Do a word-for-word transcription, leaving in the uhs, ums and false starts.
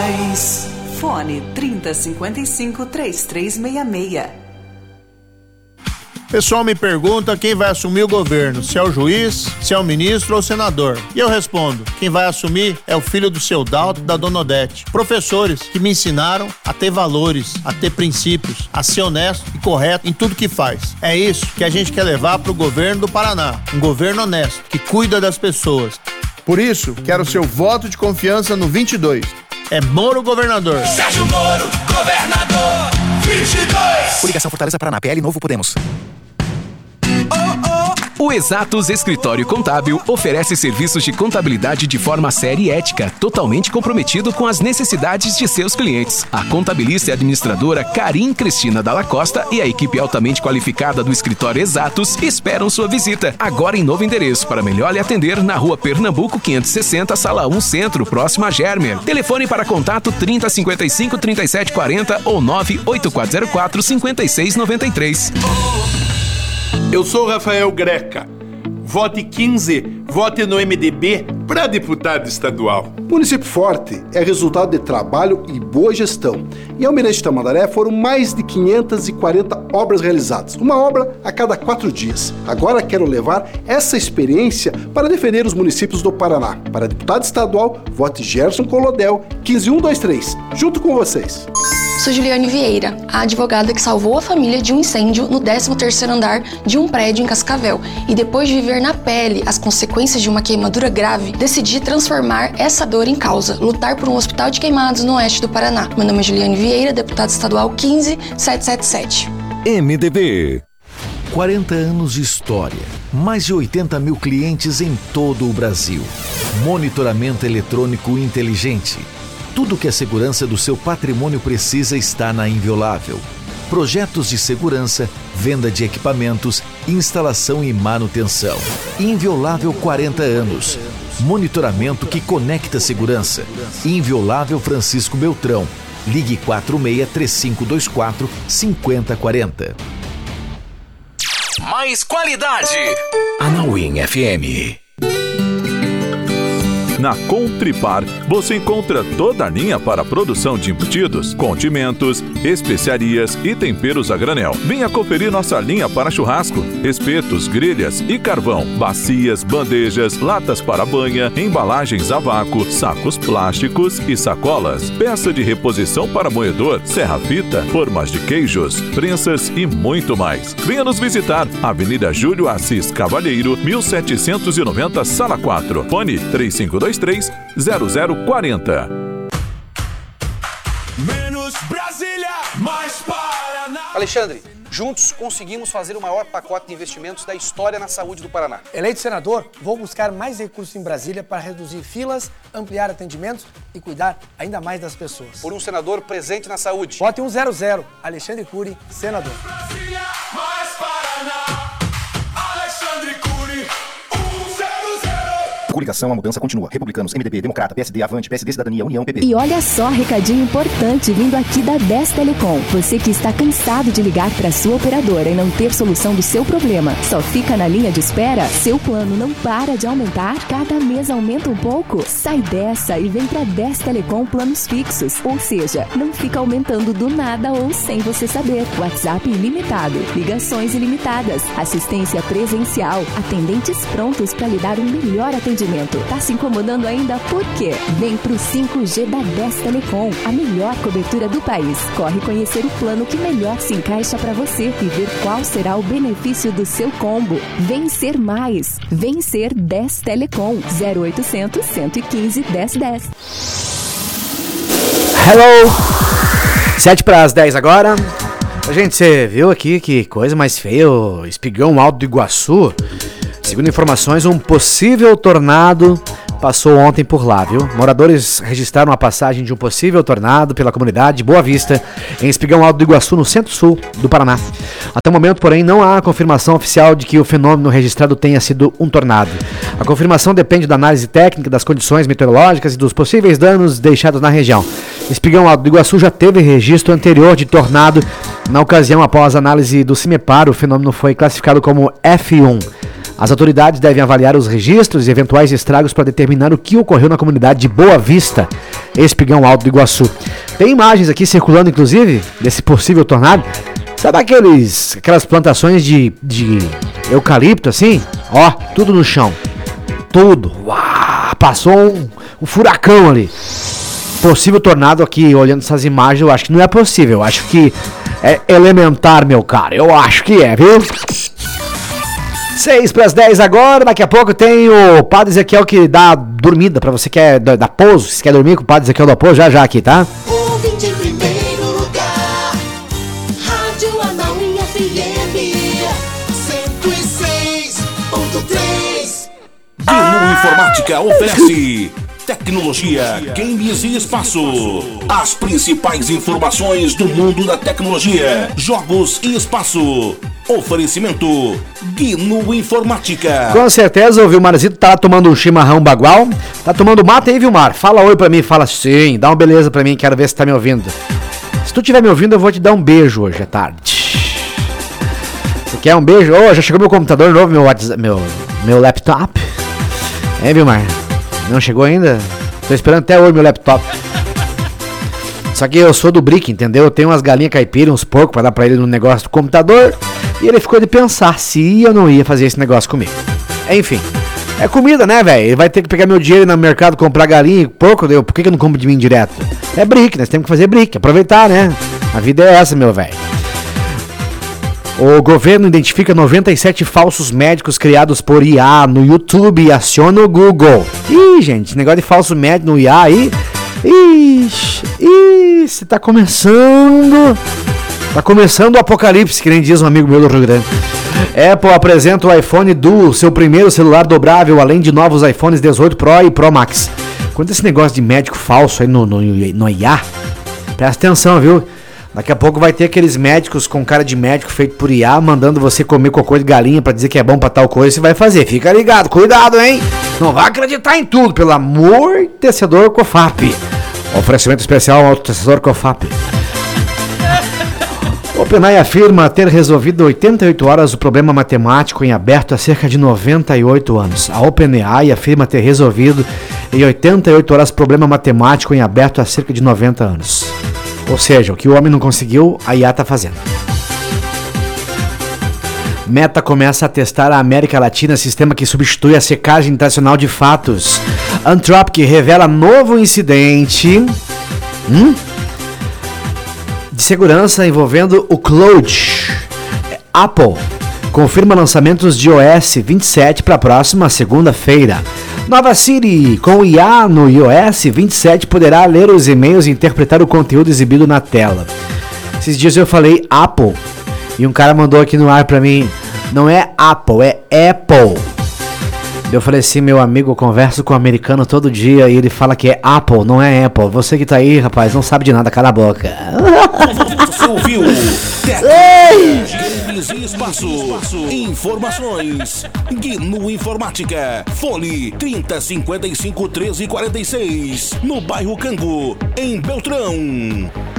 mais. Fone trinta cinquenta e cinco, trinta e três sessenta e seis. Pessoal me pergunta quem vai assumir o governo, se é o juiz, se é o ministro ou o senador. E eu respondo, quem vai assumir é o filho do seu Dalton e da dona Odete. Professores que me ensinaram a ter valores, a ter princípios, a ser honesto e correto em tudo que faz. É isso que a gente quer levar pro governo do Paraná. Um governo honesto, que cuida das pessoas. Por isso, quero seu voto de confiança no vinte e dois. É Moro governador. Sérgio Moro, governador, vinte e dois. Coligação Fortaleza Paraná, P L Novo Podemos. O Exatos Escritório Contábil oferece serviços de contabilidade de forma séria e ética, totalmente comprometido com as necessidades de seus clientes. A contabilista e administradora Karim Cristina Dalla Costa e a equipe altamente qualificada do Escritório Exatos esperam sua visita. Agora em novo endereço para melhor lhe atender na Rua Pernambuco quinhentos e sessenta, Sala um Centro, próximo a Germer. Telefone para contato trinta cinquenta e cinco, trinta e sete quarenta ou nove oito quatro zero quatro, cinco seis nove três. Eu sou Rafael Greca. Vote quinze, vote no M D B para deputado estadual. Município Forte é resultado de trabalho e boa gestão. Em Almirante Tamandaré foram mais de quinhentas e quarenta obras realizadas, uma obra a cada quatro dias. Agora quero levar essa experiência para defender os municípios do Paraná. Para deputado estadual, vote Gerson Colodel, quinze um dois três, junto com vocês. Sou Juliane Vieira, a advogada que salvou a família de um incêndio no décimo terceiro andar de um prédio em Cascavel. E depois de viver na pele as consequências de uma queimadura grave, decidi transformar essa dor em causa, lutar por um hospital de queimados no oeste do Paraná. Meu nome é Juliane Vieira, deputada estadual quinze setecentos e setenta e sete. M D B. quarenta anos de história, mais de oitenta mil clientes em todo o Brasil. Monitoramento eletrônico inteligente. Tudo que a segurança do seu patrimônio precisa está na Inviolável. Projetos de segurança, venda de equipamentos, instalação e manutenção. Inviolável quarenta anos. Monitoramento que conecta segurança. Inviolável Francisco Beltrão. Ligue quatro seis três cinco dois quatro cinco zero quatro zero. Mais qualidade. Anauim F M. Na Contripar, você encontra toda a linha para a produção de embutidos, condimentos, especiarias e temperos a granel. Venha conferir nossa linha para churrasco, espetos, grelhas e carvão, bacias, bandejas, latas para banha, embalagens a vácuo, sacos plásticos e sacolas, peça de reposição para moedor, serra-fita, formas de queijos, prensas e muito mais. Venha nos visitar, Avenida Júlio Assis Cavalheiro, mil setecentos e noventa, Sala quatro, fone três cinco dois três zero zero quatro zero. Menos Brasília, mais Paraná. Alexandre, juntos conseguimos fazer o maior pacote de investimentos da história na saúde do Paraná. Eleito senador, vou buscar mais recursos em Brasília para reduzir filas, ampliar atendimentos e cuidar ainda mais das pessoas. Por um senador presente na saúde. Vote um zero zero, Alexandre Cury, senador. Brasília, mais Paraná. Alexandre Cury, um zero zero. Coligação, a mudança continua. Republicanos, M D B, Democrata, P S D, Avante, P S D, Cidadania, União, P P. E olha só, recadinho importante vindo aqui da dez Telecom. Você que está cansado de ligar para sua operadora e não ter solução do seu problema, só fica na linha de espera? Seu plano não para de aumentar? Cada mês aumenta um pouco? Sai dessa e vem para dez Telecom planos fixos. Ou seja, não fica aumentando do nada ou sem você saber. WhatsApp ilimitado, ligações ilimitadas, assistência presencial, atendentes prontos para lhe dar o melhor atendimento. Tá se incomodando ainda? Por quê? Vem pro cinco G da dez Telecom, a melhor cobertura do país. Corre conhecer o plano que melhor se encaixa para você e ver qual será o benefício do seu combo. Vencer mais. Vencer dez Telecom. zero oitocentos, cento e quinze, dez dez. Hello! sete para as dez agora. Gente, você viu aqui que coisa mais feia, o espigão alto do Iguaçu. Segundo informações, um possível tornado passou ontem por lá, viu? Moradores registraram a passagem de um possível tornado pela comunidade de Boa Vista, em Espigão Alto do Iguaçu, no centro-sul do Paraná. Até o momento, porém, não há confirmação oficial de que o fenômeno registrado tenha sido um tornado. A confirmação depende da análise técnica das condições meteorológicas e dos possíveis danos deixados na região. Espigão Alto do Iguaçu já teve registro anterior de tornado. Na ocasião, após a análise do CIMEPAR, o fenômeno foi classificado como F um. As autoridades devem avaliar os registros e eventuais estragos para determinar o que ocorreu na comunidade de Boa Vista. Espigão Alto do Iguaçu. Tem imagens aqui circulando, inclusive, desse possível tornado. Sabe aqueles, aquelas plantações de, de eucalipto, assim? Ó, tudo no chão. Tudo. Uau, passou um, um furacão ali. Possível tornado aqui, olhando essas imagens, eu acho que não é possível. Eu acho que é elementar, meu cara. Eu acho que é, viu? seis para as dez agora, daqui a pouco tem o Padre Ezequiel que dá dormida pra você que quer dar pouso, se quer dormir com o Padre Ezequiel da pouso, já já aqui, tá? Ouvinte em primeiro lugar, Rádio Anauim F M cento e seis ponto três. Guinu Informática oferece tecnologia, games e espaço. As principais informações do mundo da tecnologia, jogos e espaço. Oferecimento Guinu Informática. Com certeza o Vilmarzito tá tomando um chimarrão bagual. Tá tomando mate aí, Vilmar? Fala oi pra mim, fala sim, dá uma beleza pra mim, quero ver se tá me ouvindo. Se tu estiver me ouvindo, eu vou te dar um beijo hoje à tarde. Tu quer um beijo? Oh, já chegou meu computador novo, meu WhatsApp, meu, meu laptop. É, Vilmar? Não chegou ainda? Tô esperando até hoje meu laptop. Só que eu sou do Brick, entendeu? Eu tenho umas galinhas caipiras, uns porcos pra dar pra ele no negócio do computador. E ele ficou de pensar se ia ou não ia fazer esse negócio comigo. Enfim, é comida, né, velho? Ele vai ter que pegar meu dinheiro no mercado, comprar galinha e porco. Deu. Por que, que eu não compro de mim direto? É Brick, nós temos que fazer Brick, aproveitar, né? A vida é essa, meu velho. O governo identifica noventa e sete falsos médicos criados por I A no YouTube e aciona o Google. Ih, gente, esse negócio de falso médico no I A aí... Ixi, ixi, tá começando... Tá começando o apocalipse, que nem diz um amigo meu do Rio Grande. Apple apresenta o iPhone Duo, seu primeiro celular dobrável, além de novos iPhones dezoito Pro e Pro Max. Quanto esse negócio de médico falso aí no, no, no I A, presta atenção, viu? Daqui a pouco vai ter aqueles médicos com cara de médico feito por I A, mandando você comer cocô de galinha pra dizer que é bom pra tal coisa, você vai fazer. Fica ligado, cuidado, hein? Não vai acreditar em tudo, pelo amor, tecedor Cofap. Oferecimento especial ao tecedor Cofap. OpenAI afirma ter resolvido oitenta e oito horas o problema matemático em aberto há cerca de noventa e oito anos. A OpenAI afirma ter resolvido em oitenta e oito horas o problema matemático em aberto há cerca de noventa anos. Ou seja, o que o homem não conseguiu, a I A está fazendo. Meta começa a testar a América Latina, sistema que substitui a secagem tradicional de fatos. Anthropic revela novo incidente... Hum? de segurança envolvendo o Cloud. Apple confirma lançamentos de i O S vinte e sete para a próxima segunda-feira. Nova Siri, com I A no i O S vinte e sete, poderá ler os e-mails e interpretar o conteúdo exibido na tela. Esses dias eu falei Apple e um cara mandou aqui no ar para mim, não é Apple, é Apple. Eu falei assim, meu amigo, eu converso com um americano todo dia e ele fala que é Apple, não é Apple. Você que tá aí, rapaz, não sabe de nada, cala a boca. Você ouviu? Games e Espaço. Informações. Guinu Informática. Fone trinta, cinquenta e cinco, treze, quarenta e seis. No bairro Cango, em Beltrão.